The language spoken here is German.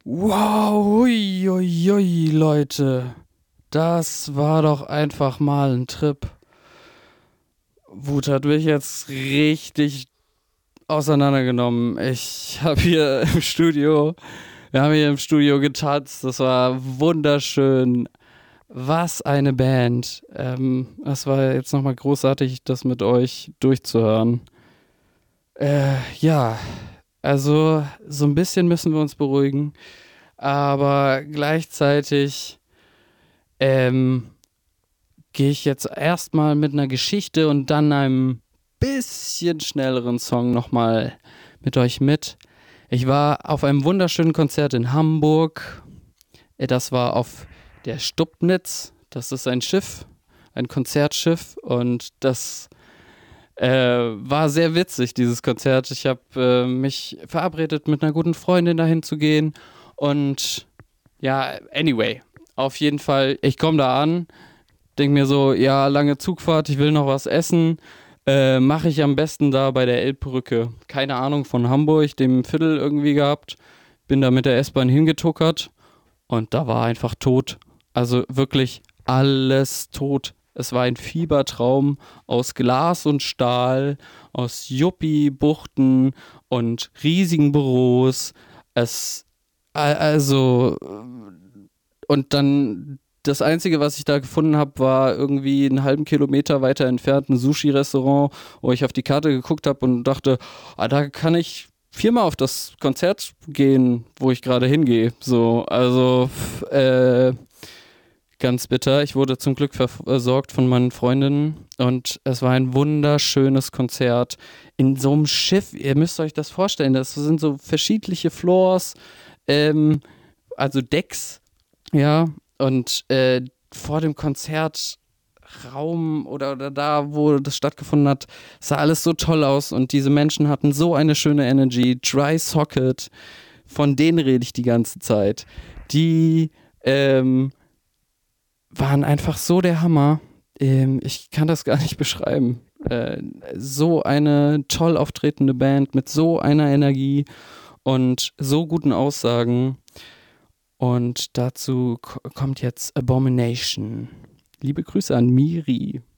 Wow, ui, ui, ui, Leute. Das war doch einfach mal ein Trip. Wut hat mich jetzt richtig auseinandergenommen. Wir haben hier im Studio getanzt. Das war wunderschön. Was eine Band. Es war jetzt nochmal großartig, das mit euch durchzuhören. Ja, also so ein bisschen müssen wir uns beruhigen, aber gleichzeitig ähm, gehe ich jetzt erstmal mit einer Geschichte und dann einem bisschen schnelleren Song nochmal mit euch mit. Ich war auf einem wunderschönen Konzert in Hamburg. Das war auf der Stubnitz. Das ist ein Schiff, ein Konzertschiff. Und das war sehr witzig, dieses Konzert. Ich habe mich verabredet, mit einer guten Freundin dahin zu gehen. Und ja, anyway, auf jeden Fall, ich komme da an, denke mir so, ja, lange Zugfahrt, ich will noch was essen. Mache ich am besten da bei der Elbbrücke. Keine Ahnung von Hamburg, dem Viertel irgendwie gehabt. Bin da mit der S-Bahn hingetuckert und da war einfach tot. Also wirklich alles tot. Es war ein Fiebertraum aus Glas und Stahl, aus Yuppie-Buchten und riesigen Büros. Es, also, und dann das Einzige, was ich da gefunden habe, war irgendwie einen halben Kilometer weiter entfernt ein Sushi-Restaurant, wo ich auf die Karte geguckt habe und dachte, da kann ich viermal auf das Konzert gehen, wo ich gerade hingehe. So, also ganz bitter. Ich wurde zum Glück versorgt von meinen Freundinnen und es war ein wunderschönes Konzert in so einem Schiff. Ihr müsst euch das vorstellen, das sind so verschiedene Floors, ähm, also Decks, ja, und vor dem Konzertraum oder da, wo das stattgefunden hat, sah alles so toll aus und diese Menschen hatten so eine schöne Energy. Dry Socket, von denen rede ich die ganze Zeit. Die waren einfach so der Hammer. Ich kann das gar nicht beschreiben. So eine toll auftretende Band mit so einer Energie und so guten Aussagen. Und dazu kommt jetzt Abomination. Liebe Grüße an Miri.